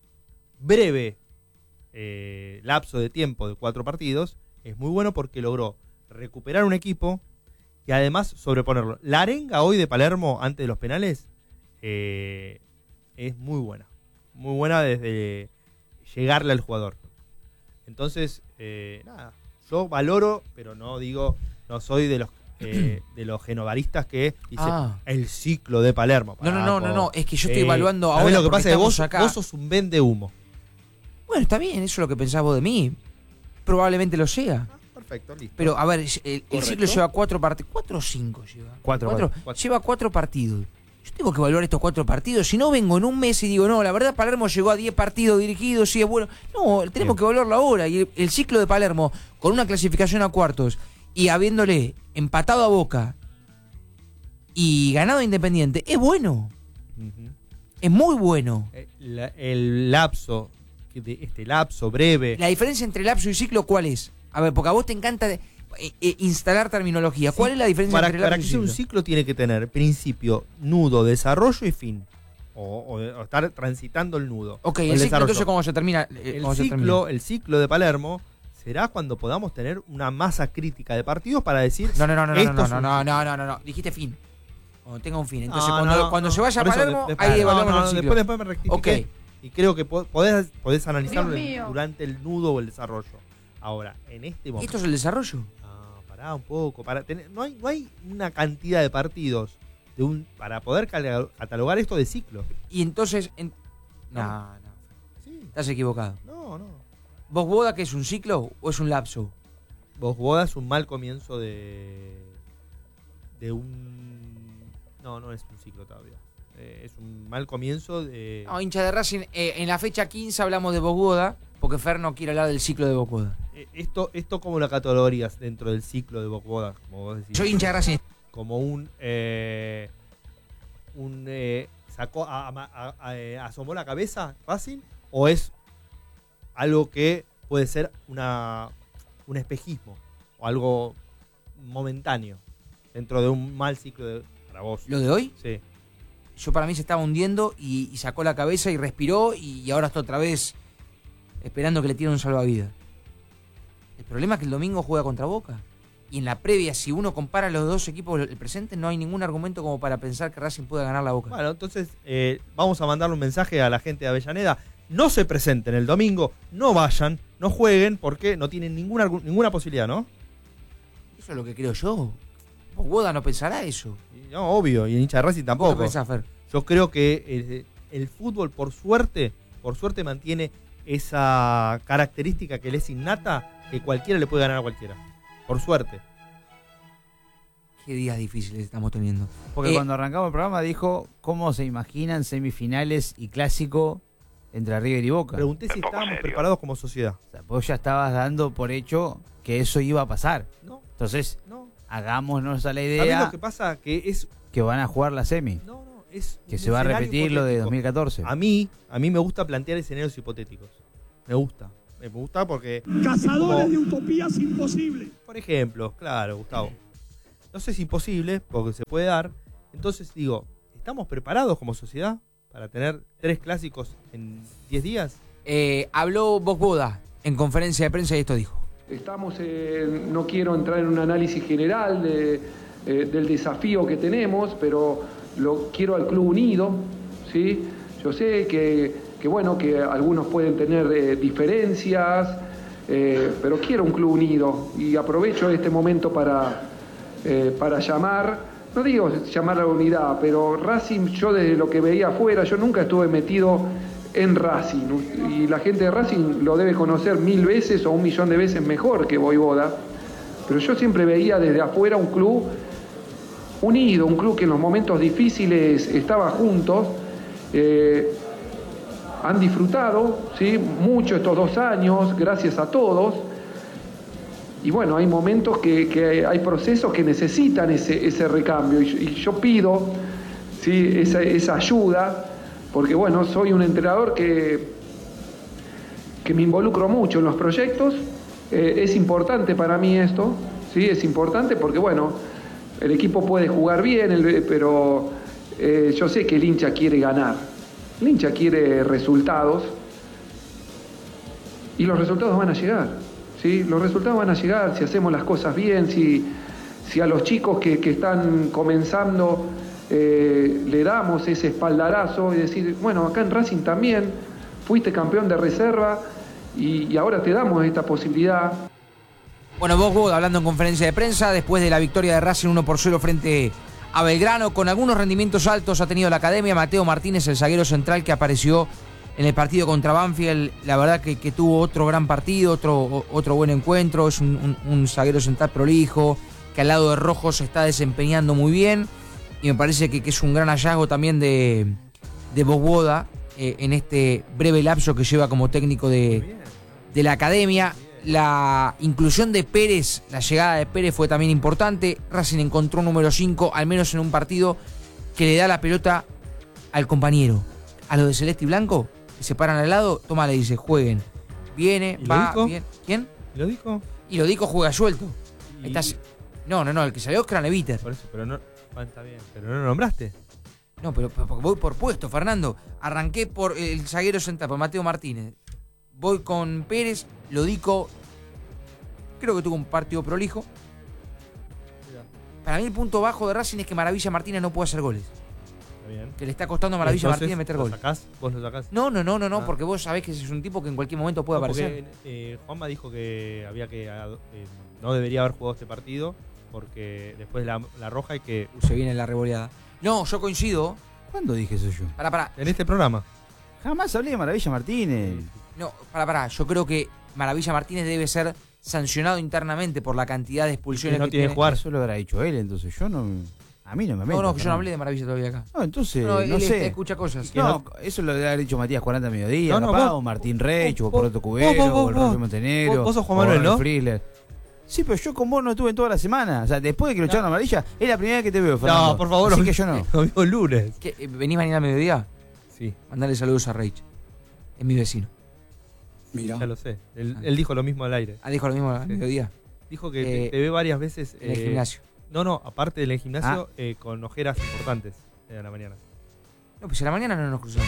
breve eh, lapso de tiempo de cuatro partidos, es muy bueno porque logró recuperar un equipo y además sobreponerlo. La arenga hoy de Palermo antes de los penales eh, es muy buena. Muy buena desde llegarle al jugador. Entonces, eh, nada, yo valoro, pero no digo, no soy de los eh, de los genovaristas que dicen Ah. el ciclo de Palermo. No, no, no, no, no, es que yo estoy Eh, evaluando ¿sabés ahora lo que porque pasa es que vos, estamos acá. vos sos un vende humo. Bueno, está bien, eso es lo que pensás vos de mí. Probablemente lo sea. Perfecto, listo. Pero, a ver, el, el Correcto. ciclo lleva cuatro partidos. ¿Cuatro o cinco lleva? Cuatro, Cuatro. cuatro. Lleva cuatro partidos. Yo tengo que evaluar estos cuatro partidos. Si no vengo en un mes y digo, no, la verdad Palermo llegó a diez partidos dirigidos, sí es bueno. No, tenemos Bien. que evaluarlo ahora. Y el, el ciclo de Palermo, con una clasificación a cuartos y habiéndole empatado a Boca y ganado a Independiente, es bueno. Ujú. Es muy bueno. Eh, la- el lapso, que de este lapso breve. La diferencia entre lapso y ciclo, ¿cuál es? A ver, porque a vos te encanta eh, eh, instalar terminología. ¿Cuál es la diferencia Para, entre para lapso que y sea un ciclo? ciclo tiene que tener principio, nudo, desarrollo y fin. O, o- o estar transitando el nudo. Ok, o el ciclo desarrollo. entonces cómo se termina. Eh, El cómo se termina. ciclo, el ciclo de Palermo será cuando podamos tener una masa crítica de partidos para decir. No, no, no, no, esto no, es no, un- no, no, no, no, no. Dijiste fin. Cuando tenga un fin. Entonces, No, cuando, no, cuando no. se vaya a Por eso, Palermo, de- ahí no, evaluamos no, el ciclo. Después, después me rectifiqué. Ok. Y creo que po- podés, podés analizarlo Dios en- mío. durante el nudo o el desarrollo. Ahora, en este momento. ¿Esto es el desarrollo? No, pará un poco. Para tener, no, hay, no hay una cantidad de partidos de un para poder cal- catalogar esto de ciclo. Y entonces. en- No, No. no. Sí. Estás equivocado. No, no. ¿Vos boda que es un ciclo o es un lapso? Vos boda es un mal comienzo de. de un. No, no es un ciclo todavía. Eh, es un mal comienzo de. No, hincha de Racing, eh, en la fecha quince hablamos de Bosboda, porque Fer no quiere hablar del ciclo de Bosboda. Eh, Esto, esto como lo catalogarías dentro del ciclo de Bosboda, como vos decís. Soy hincha de Racing. Como un. Eh, un eh, sacó. A, a- a- a- eh, asomó la cabeza Racing, o es algo que puede ser una un espejismo o algo momentáneo dentro de un mal ciclo de, para vos. ¿Lo de hoy? Sí. Yo para mí se estaba hundiendo y, y sacó la cabeza y respiró y ahora está otra vez esperando que le tiren un salvavidas. El problema es que el domingo juega contra Boca. Y en la previa, si uno compara los dos equipos del presente, no hay ningún argumento como para pensar que Racing pueda ganar la Boca. Bueno, entonces eh, vamos a mandarle un mensaje a la gente de Avellaneda. No se presenten el domingo, no vayan, no jueguen porque no tienen ninguna, ninguna posibilidad, ¿no? Eso es lo que creo yo. Boda no pensará eso. Y no, obvio, y el hincha de Racing tampoco. ¿Vos qué pensás, Fer? Yo creo que el, el fútbol, por suerte, por suerte mantiene esa característica que le es innata, que cualquiera le puede ganar a cualquiera. Por suerte. Qué días difíciles estamos teniendo. Porque Eh, cuando arrancamos el programa dijo cómo se imaginan semifinales y clásico entre River y Boca. Pregunté si estábamos preparados como sociedad. O sea, vos ya estabas dando por hecho que eso iba a pasar. No. Entonces, No. hagámonos a la ¿Sabés idea lo que pasa? Que es que van a jugar la semi. No, no, es Que un se va a escenario repetir lo de hipotético. dos mil catorce. A mí, a mí me gusta plantear escenarios hipotéticos. Me gusta. Me gusta porque... Cazadores como- de utopías imposibles. Por ejemplo, claro, Gustavo. No sé si es imposible, porque se puede dar. Entonces digo, ¿estamos preparados como sociedad para tener tres clásicos en diez días? Eh, habló Bogboda en conferencia de prensa y esto dijo. Estamos, en- no quiero entrar en un análisis general de, eh, del desafío que tenemos, pero lo quiero al club unido, ¿sí? Yo sé que, que bueno, que algunos pueden tener eh, diferencias, eh, pero quiero un club unido y aprovecho este momento para, eh, para llamar, no digo llamar a la unidad, pero Racing, yo desde lo que veía afuera, yo nunca estuve metido en Racing, y la gente de Racing lo debe conocer mil veces o un millón de veces mejor que Voivoda, pero yo siempre veía desde afuera un club unido, un club que en los momentos difíciles estaba juntos. eh, han disfrutado, ¿sí?, mucho estos dos años, gracias a todos, y bueno, hay momentos que, que hay procesos que necesitan ese, ese recambio, y, y yo pido, ¿sí?, esa, esa ayuda, porque bueno, soy un entrenador que, que me involucro mucho en los proyectos, eh, es importante para mí esto, ¿sí?, es importante porque bueno, el equipo puede jugar bien, el- pero eh, yo sé que el hincha quiere ganar, el hincha quiere resultados, y los resultados van a llegar, ¿sí?, los resultados van a llegar si hacemos las cosas bien, si, si a los chicos que, que están comenzando eh, le damos ese espaldarazo y decir, bueno, acá en Racing también fuiste campeón de reserva y, y ahora te damos esta posibilidad. Bueno, Bogboda hablando en conferencia de prensa después de la victoria de Racing uno por cero frente a Belgrano. Con algunos rendimientos altos ha tenido la academia. Mateo Martínez, el zaguero central que apareció en el partido contra Banfield, la verdad que, que tuvo otro gran partido, otro, otro buen encuentro. Es un, un, un zaguero central prolijo, que al lado de Rojo se está desempeñando muy bien. Y me parece que, que es un gran hallazgo también de, de Bogboda eh, en este breve lapso que lleva como técnico de, de la academia. La inclusión de Pérez, la llegada de Pérez fue también importante. Racing encontró un número cinco, al menos en un partido que le da la pelota al compañero. A los de Celeste y Blanco, que se paran al lado, toma, le dice, jueguen. Viene, ¿Y lo va, dijo? bien. ¿Quién? ¿Lo dijo? Y lo dijo, juega suelto. Y- Estás- No, no, no, el que salió es Craneviter. Por eso, pero no... ah, está bien, pero no lo nombraste. No, pero, pero porque voy por puesto, Fernando. Arranqué por el zaguero central, por Mateo Martínez. Voy con Pérez, Lodico. Creo que tuvo un partido prolijo. Para mí el punto bajo de Racing es que Maravilla Martínez no puede hacer goles. Está bien. Que le está costando a Maravilla Entonces, Martínez meter ¿lo goles. sacás? ¿Vos lo sacás? No, no, no, no, no, Ah. porque vos sabés que es un tipo que en cualquier momento puede No, aparecer. porque, eh, Juanma dijo que había que eh, no debería haber jugado este partido porque después de la, la roja hay que... Se viene la revoleada. No, yo coincido. ¿Cuándo dije eso yo? Pará, pará. En este programa. Jamás hablé de Maravilla Martínez. No, pará, pará. Yo creo que Maravilla Martínez debe ser sancionado internamente por la cantidad de expulsiones no que tiene tiene. que jugar. Eso lo habrá dicho él, entonces yo no... A mí no me meto. No, no, que yo no Fernando. hablé de Maravilla todavía acá. No, entonces, No, no, él sé. escucha cosas. No, eso lo debe haber dicho Matías cuarenta Mediodía, No, no, capaz, vos- o Martín Rech, o vos- Poroto vos- Cubero, vos- vos- o el vos- Roger Montenegro. vos- vos sos Juan o Manuel, Ronald ¿no? Friedler. Sí, pero yo con vos no estuve en toda la semana. O sea, después de que lo echaron a Amarilla, es la primera vez que te veo, Fernando. No, por favor. Así lo- que yo no. Lo vimos el lunes. ¿Qué, eh, ¿Venís mañana a mediodía? Sí. Mandale saludos a Reich. Es mi vecino. Ya lo sé. Él, él dijo lo mismo al aire. Ah, dijo lo mismo a mediodía. Dijo que Eh, te, te ve varias veces... en el gimnasio. No, no, aparte del gimnasio, Ah. eh, con ojeras importantes eh, a la mañana. No, pues a la mañana no nos cruzamos.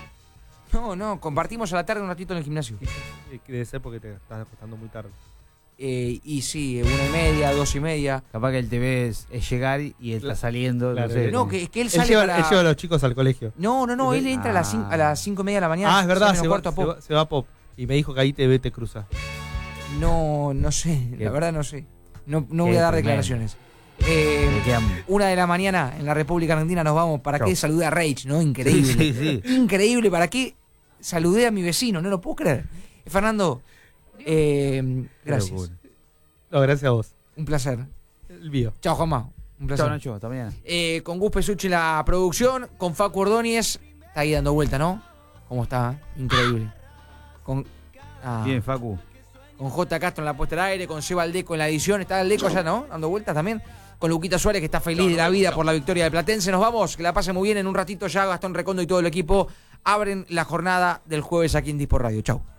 No, no, compartimos a la tarde un ratito en el gimnasio. Eh, que debe ser porque te estás acostando muy tarde. Eh, y sí, una y media, dos y media. Capaz que él te ve es, es llegar y él está saliendo. Claro, no sé. eh, No, que, que él Él sale lleva, para- él lleva a los chicos al colegio. No, no, no, él entra a las cinco, a las cinco y media de la mañana. Ah, es verdad, sale se menos va, cuarto a se, Pop. va, se va a Pop. Y me dijo que ahí te ve, te cruza. No, no sé, la verdad no sé. No, no voy Qué a dar tremendo. declaraciones. Eh, Me quedan- una de la mañana en la República Argentina nos vamos. ¿Para Chau. qué saludé a Reich, no? Increíble. Sí, sí, sí. Increíble. ¿Para qué saludé a mi vecino? No lo puedo creer. Eh, Fernando, eh, gracias. No, gracias a vos. Un placer. El mío. Chao, Juanma. Un placer. Chao, Nacho. Hasta mañana. Eh, con Gus Pesucci en la producción, con Facu Ordóñez. Está ahí dando vuelta, ¿no? ¿Cómo está? Increíble. Con, ah, Bien, Facu. con J. Castro en la puesta al aire, con Seba Aldeco en la edición. Está Aldeco allá, ¿no? Dando vueltas también. con Luquita Suárez, que está feliz de la vida por la victoria del Platense. Nos vamos, que la pase muy bien. En un ratito ya Gastón Recondo y todo el equipo abren la jornada del jueves aquí en Disport Radio. Chau.